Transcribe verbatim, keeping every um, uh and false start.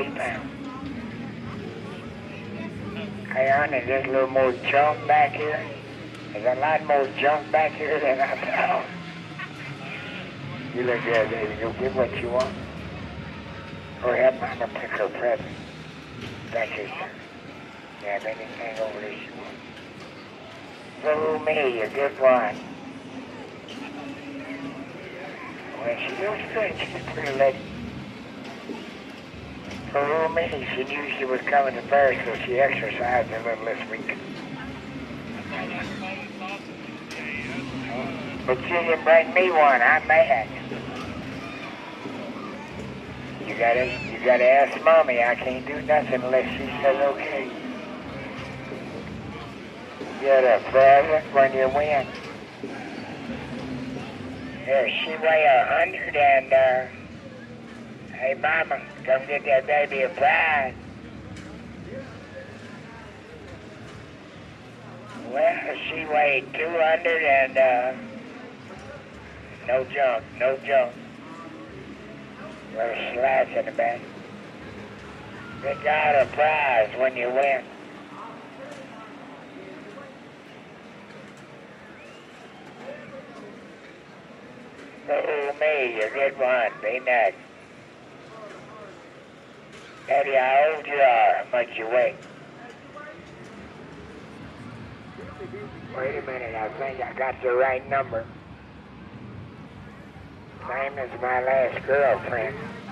eighty pounds. Hey, honey, there's a little more junk back here. There's a lot more junk back here than I thought. You look good, baby. You'll get what you want. Or have Mama pick her present. That's your turn. You have anything over there you want? Fool me, you get one. Well, she looks good. She's a pretty lady. Fool me, she knew she was coming to Paris, so she exercised a little this week. But she didn't bring me one. I'm mad. You gotta, you gotta ask Mommy. I can't do nothing unless she says okay. Get a present when you win. Here, she weigh a hundred and, uh, hey, Mama, come get that baby a prize. Well, she weighed two hundred and, uh, no junk, no junk. Little slats in the back. They got a prize when you win. Oh, me, you get one. Be nice. Daddy, how old you are? How much you weigh? Wait a minute, I think I got the right number. Same as my last girlfriend.